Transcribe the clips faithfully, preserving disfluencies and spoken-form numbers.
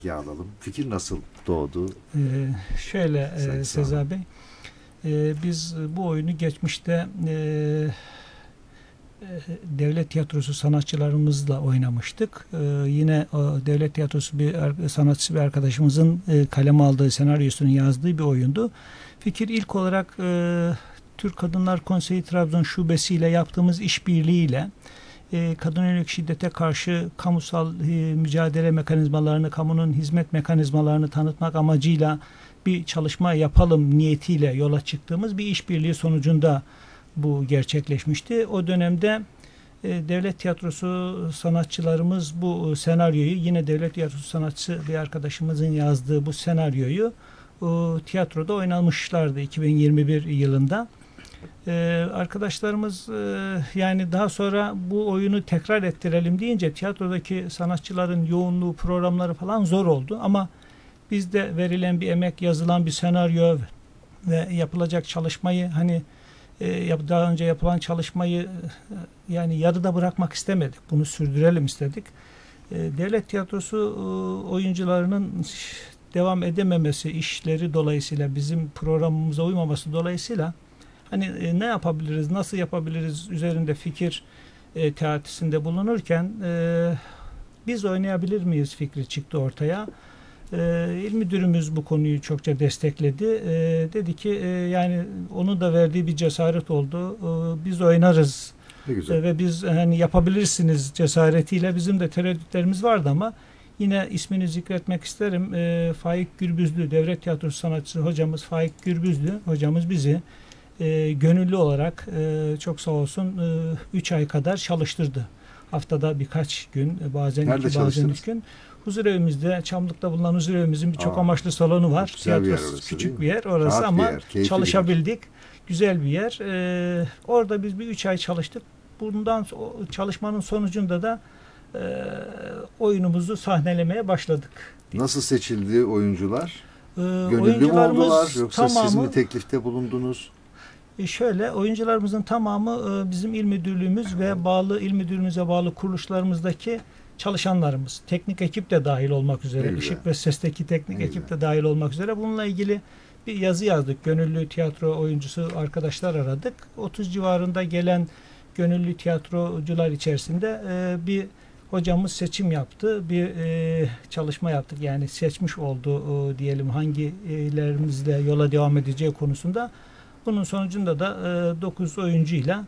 alalım. Fikir nasıl doğdu? Ee, şöyle e, Sezai Bey, e, biz bu oyunu geçmişte e, e, devlet tiyatrosu sanatçılarımızla oynamıştık. E, yine o devlet tiyatrosu bir sanatçı bir arkadaşımızın e, kaleme aldığı, senaryosunu yazdığı bir oyundu. Fikir ilk olarak e, Türk Kadınlar Konseyi Trabzon Şubesi ile yaptığımız işbirliğiyle e, kadın yönelik şiddete karşı kamusal e, mücadele mekanizmalarını, kamunun hizmet mekanizmalarını tanıtmak amacıyla bir çalışma yapalım niyetiyle yola çıktığımız bir işbirliği sonucunda bu gerçekleşmişti. O dönemde e, devlet tiyatrosu sanatçılarımız bu senaryoyu, yine devlet tiyatrosu sanatçısı bir arkadaşımızın yazdığı bu senaryoyu o, tiyatroda oynamışlardı iki bin yirmi bir yılında. Ee, arkadaşlarımız e, yani daha sonra bu oyunu tekrar ettirelim deyince tiyatrodaki sanatçıların yoğunluğu, programları falan zor oldu ama bizde verilen bir emek, yazılan bir senaryo ve yapılacak çalışmayı hani e, daha önce yapılan çalışmayı e, yani yarıda bırakmak istemedik. Bunu sürdürelim istedik. E, devlet tiyatrosu e, oyuncularının devam edememesi, işleri dolayısıyla bizim programımıza uymaması dolayısıyla hani e, ne yapabiliriz, nasıl yapabiliriz üzerinde fikir e, teatisinde bulunurken e, biz oynayabilir miyiz fikri çıktı ortaya. E, İl müdürümüz bu konuyu çokça destekledi. E, dedi ki e, yani onun da verdiği bir cesaret oldu. E, biz oynarız. Ne güzel. E, ve biz hani yapabilirsiniz cesaretiyle bizim de tereddütlerimiz vardı ama yine ismini zikretmek isterim. E, Faik Gürbüzlü, devlet tiyatrosu sanatçısı hocamız Faik Gürbüzlü hocamız bizi E, gönüllü olarak e, çok sağ olsun üç e, ay kadar çalıştırdı. Haftada birkaç gün, bazen Nerede iki, bazen üç gün. Huzurevimizde, Çamlık'ta bulunan huzurevimizin bir çok Aa, amaçlı salonu var. Tiyatrosu orası, küçük bir yer orası Rahat ama bir yer, çalışabildik. Güzel bir yer. E, orada biz bir üç ay çalıştık. Bundan çalışmanın sonucunda da e, oyunumuzu sahnelemeye başladık. Nasıl seçildi oyuncular? E, Gönüllü mü oldular yoksa tamamı, siz mi teklifte bulundunuz? E şöyle, oyuncularımızın tamamı e, bizim il müdürlüğümüz ve bağlı il müdürlüğümüze bağlı kuruluşlarımızdaki çalışanlarımız. Teknik ekip de dahil olmak üzere, ışık ve sesteki teknik Ne ekip güzel. de dahil olmak üzere. Bununla ilgili bir yazı yazdık. Gönüllü tiyatro oyuncusu arkadaşlar aradık. otuz civarında gelen gönüllü tiyatrocular içerisinde e, bir hocamız seçim yaptı. Bir e, çalışma yaptık. Yani seçmiş oldu e, diyelim hangilerimizle yola devam edeceği konusunda. Bunun sonucunda da e, dokuz oyuncuyla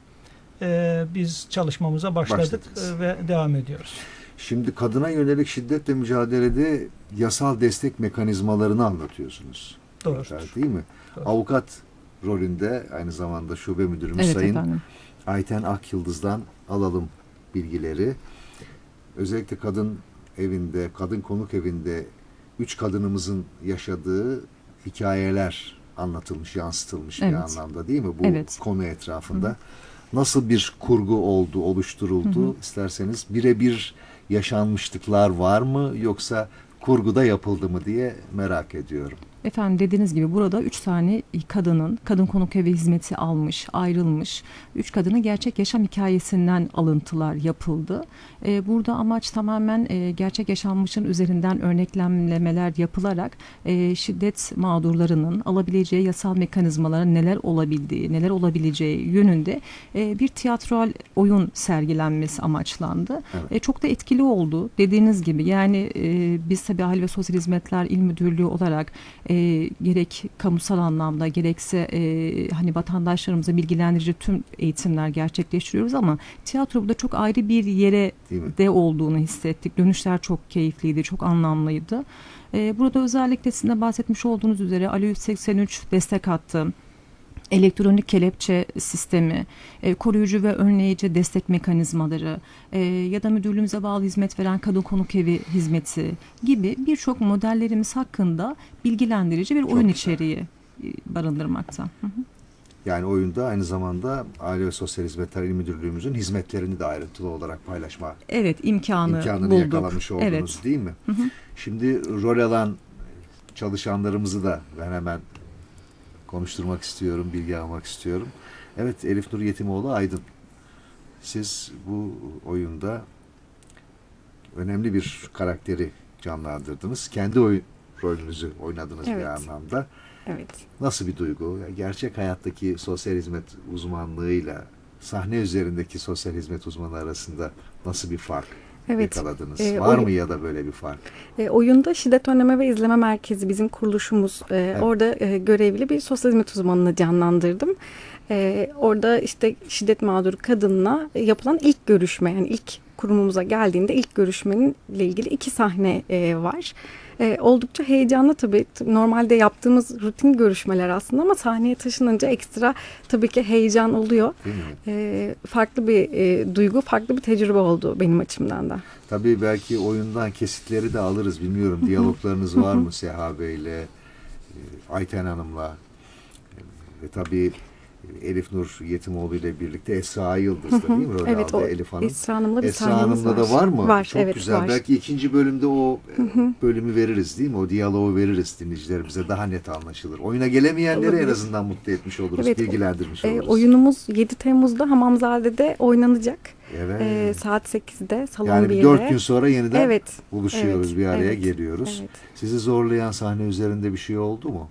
e, biz çalışmamıza başladık e, ve devam ediyoruz. Şimdi kadına yönelik şiddetle mücadelede yasal destek mekanizmalarını anlatıyorsunuz. Doğru. Değil mi? Doğru. Avukat rolünde aynı zamanda şube müdürümüz evet, Sayın efendim. Ayten Akyıldız'dan alalım bilgileri. Özellikle kadın evinde, kadın konuk evinde üç kadınımızın yaşadığı hikayeler anlatılmış, yansıtılmış evet. bir anlamda değil mi? Bu evet. konu etrafında. Hı-hı. Nasıl bir kurgu oldu, oluşturuldu? Hı-hı. İsterseniz birebir yaşanmışlıklar var mı yoksa kurguda yapıldı mı diye merak ediyorum. Efendim dediğiniz gibi burada üç tane kadının kadın konuk evi hizmeti almış, ayrılmış. Üç kadının gerçek yaşam hikayesinden alıntılar yapıldı. Ee, burada amaç tamamen e, gerçek yaşanmışın üzerinden örneklemlemeler yapılarak e, şiddet mağdurlarının alabileceği yasal mekanizmaların neler olabildiği, neler olabileceği yönünde e, bir tiyatral oyun sergilenmesi amaçlandı. Evet. E, çok da etkili oldu. Dediğiniz gibi yani e, biz tabii Aile ve Sosyal Hizmetler İl Müdürlüğü olarak e, gerek kamusal anlamda gerekse e, hani vatandaşlarımıza bilgilendirici tüm eğitimler gerçekleştiriyoruz ama tiyatro burada çok ayrı bir yere de olduğunu hissettik. Dönüşler çok keyifliydi, çok anlamlıydı. E, burada özellikle sizin de bahsetmiş olduğunuz üzere Alo yüz seksen üç destek hattı, elektronik kelepçe sistemi, e, koruyucu ve önleyici destek mekanizmaları e, ya da müdürlüğümüze bağlı hizmet veren kadın konuk evi hizmeti gibi birçok modellerimiz hakkında bilgilendirici bir Çok oyun güzel. içeriği barındırmakta. Hı hı. Yani oyunda aynı zamanda Aile ve Sosyal Hizmetler İl Müdürlüğümüzün hizmetlerini de ayrıntılı olarak paylaşma evet, imkanı imkanını bulduk. yakalamış oldunuz evet. değil mi? Hı hı. Şimdi rol alan çalışanlarımızı da ben hemen konuşturmak istiyorum, bilgi almak istiyorum. Evet, Elif Nur Yetimoğlu Aydın. Siz bu oyunda önemli bir karakteri canlandırdınız. Kendi oyun rolünüzü oynadınız Evet. bir anlamda. Evet. Nasıl bir duygu? Yani gerçek hayattaki sosyal hizmet uzmanlığıyla sahne üzerindeki sosyal hizmet uzmanı arasında nasıl bir fark Evet. yakaladınız? Ee, Var oy- mı ya da böyle bir fark? E, oyunda Şiddet Önleme ve İzleme Merkezi bizim kuruluşumuz. E, Evet. Orada e, görevli bir sosyal hizmet uzmanını canlandırdım. E, orada işte şiddet mağduru kadınla yapılan ilk görüşme, yani ilk kurumumuza geldiğinde ilk görüşmenin ile ilgili iki sahne e, var. E, oldukça heyecanlı tabii. Normalde yaptığımız rutin görüşmeler aslında ama sahneye taşınınca ekstra tabii ki heyecan oluyor. Değil mi? E, farklı bir e, duygu, farklı bir tecrübe oldu benim açımdan da. Tabii belki oyundan kesitleri de alırız. Bilmiyorum. Diyaloglarınız var mı Seha Bey'le, e, Ayten Hanım'la e, ve tabii Elif Nur Yetimoğlu ile birlikte Esra Yıldız da değil mi? Rol Evet, aldı o Elif Hanım. Esra Hanım'la bir Esra sahnemiz Hanım'la da var mı? Var, Çok evet güzel. var. Belki ikinci bölümde o e, bölümü veririz değil mi? O diyaloğu veririz dinleyicilerimize. Daha net anlaşılır. Oyuna gelemeyenleri en Olabilir. azından mutlu etmiş oluruz. Evet, bilgilendirmiş E, oluruz. oyunumuz yedi Temmuz'da Hamamzade'de oynanacak. Evet. E, saat sekizde Salon yani bir birde. dört gün sonra yeniden Evet. buluşuyoruz. Evet, Bir araya evet, geliyoruz. Evet. Sizi zorlayan sahne üzerinde bir şey oldu mu?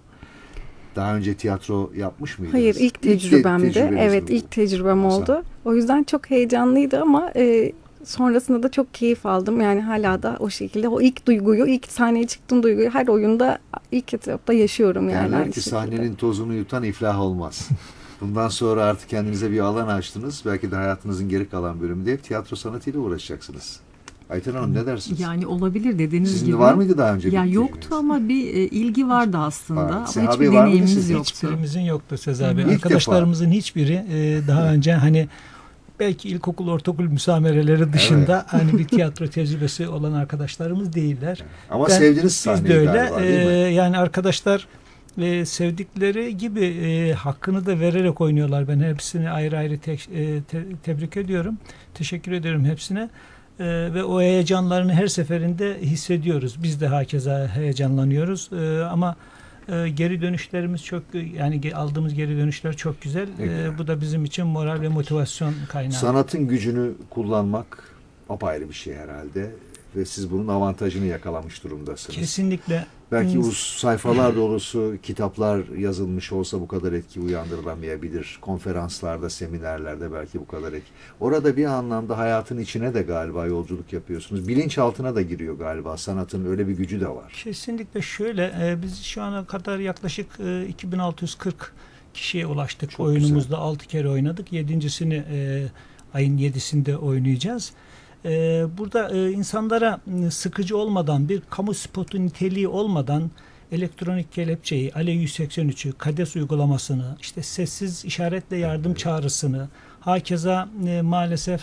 Daha önce tiyatro yapmış mıydınız? Hayır, ilk te- tecrübemdi. tecrübeniz Evet, mi bu? ilk tecrübem Güzel. oldu. O yüzden çok heyecanlıydı ama e, sonrasında da çok keyif aldım. Yani hala da o şekilde o ilk duyguyu, ilk sahneye çıktığım duyguyu her oyunda, ilk etapta yaşıyorum yani. Derler aynı ki şekilde. sahnenin tozunu yutan iflah olmaz. Bundan sonra artık kendinize bir alan açtınız. Belki de hayatınızın geri kalan bölümünde hep tiyatro sanatıyla uğraşacaksınız. Ayten Hanım ne dersiniz? Yani olabilir dediğiniz Sizin gibi. de var mıydı daha önce? Ya bir yoktu tecrübeniz? ama bir e, ilgi vardı aslında. Var. Ama Seha hiçbir Bey var mıydı deneyimimiz sizin? yoktu. Hiçbirimizin yoktu Sezai Bey. İlk Arkadaşlarımızın hiçbiri e, daha önce hani belki ilkokul, ortaokul müsamereleri dışında hani bir tiyatro tecrübesi olan arkadaşlarımız değiller. Ama Ben- sevdiniz Biz sahneyi de öyle. galiba değil mi? E, yani arkadaşlar e, sevdikleri gibi e, hakkını da vererek oynuyorlar. Ben hepsini ayrı ayrı te- e, te- tebrik ediyorum. Teşekkür ediyorum hepsine. E, ve o heyecanlarını her seferinde hissediyoruz. Biz de hakeza heyecanlanıyoruz. E, ama e, geri dönüşlerimiz çok, yani ge- aldığımız geri dönüşler çok güzel. Ne güzel. E, bu da bizim için moral ve motivasyon kaynağı. Sanatın gücünü kullanmak apayrı bir şey herhalde. Ve siz bunun avantajını yakalamış durumdasınız. Kesinlikle. Belki Hmm. bu sayfalar dolusu kitaplar yazılmış olsa bu kadar etki uyandırılamayabilir. Konferanslarda, seminerlerde belki bu kadar etki. Orada bir anlamda hayatın içine de galiba yolculuk yapıyorsunuz. Bilinçaltına da giriyor galiba. Sanatın öyle bir gücü de var. Kesinlikle şöyle, e, biz şu ana kadar yaklaşık e, iki bin altı yüz kırk kişiye ulaştık. Çok Oyunumuzda altı kere oynadık. Yedincisini e, ayın yedisinde oynayacağız. E, burada e, insanlara e, sıkıcı olmadan, bir kamu spotu niteliği olmadan elektronik kelepçeyi, Ale yüz seksen üçü, KADES uygulamasını, işte sessiz işaretle yardım çağrısını, hakeza e, maalesef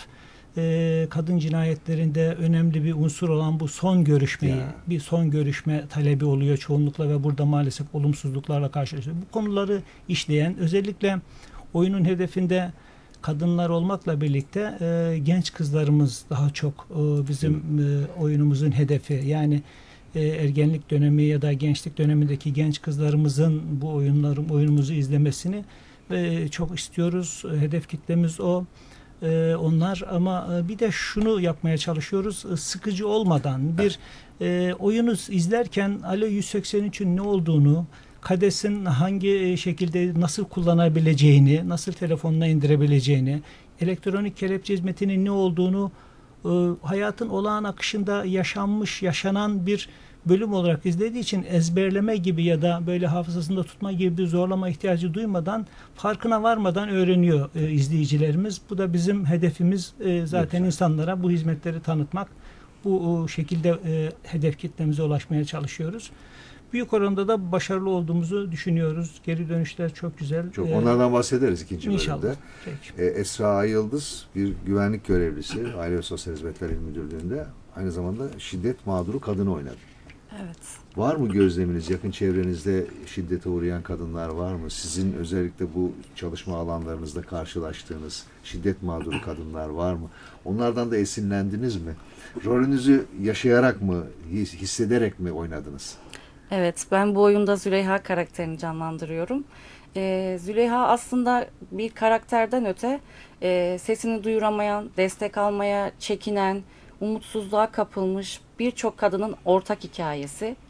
e, kadın cinayetlerinde önemli bir unsur olan bu son görüşmeyi, Ya. bir son görüşme talebi oluyor çoğunlukla ve burada maalesef olumsuzluklarla karşılaşıyoruz. Bu konuları işleyen, özellikle oyunun hedefinde kadınlar olmakla birlikte e, genç kızlarımız daha çok e, bizim e, oyunumuzun hedefi. Yani e, ergenlik dönemi ya da gençlik dönemindeki genç kızlarımızın bu oyunların oyunumuzu izlemesini e, çok istiyoruz. Hedef kitlemiz o. E, onlar ama e, bir de şunu yapmaya çalışıyoruz. E, sıkıcı olmadan bir e, oyunu izlerken Ale yüz seksen üçün ne olduğunu, KADES'in hangi şekilde nasıl kullanabileceğini, nasıl telefonuna indirebileceğini, elektronik kelepçe hizmetinin ne olduğunu e, hayatın olağan akışında yaşanmış, yaşanan bir bölüm olarak izlediği için ezberleme gibi ya da böyle hafızasında tutma gibi bir zorlama ihtiyacı duymadan, farkına varmadan öğreniyor e, izleyicilerimiz. Bu da bizim hedefimiz. E, zaten Güzel. insanlara bu hizmetleri tanıtmak. Bu o şekilde e, hedef kitlemize ulaşmaya çalışıyoruz. Büyük oranda da başarılı olduğumuzu düşünüyoruz. Geri dönüşler çok güzel. Çok Ee, onlardan bahsederiz ikinci İnşallah. bölümde. Peki. Ee, Esra Yıldız bir güvenlik görevlisi Aile ve Sosyal Hizmetler İl Müdürlüğü'nde, aynı zamanda şiddet mağduru kadını oynadı. Evet. Var mı gözleminiz? Yakın çevrenizde şiddete uğrayan kadınlar var mı? Sizin özellikle bu çalışma alanlarınızda karşılaştığınız şiddet mağduru kadınlar var mı? Onlardan da esinlendiniz mi? Rolünüzü yaşayarak mı, his- hissederek mi oynadınız? Evet, ben bu oyunda Züleyha karakterini canlandırıyorum. Ee, Züleyha aslında bir karakterden öte e, sesini duyuramayan, destek almaya çekinen, umutsuzluğa kapılmış birçok kadının ortak hikayesi.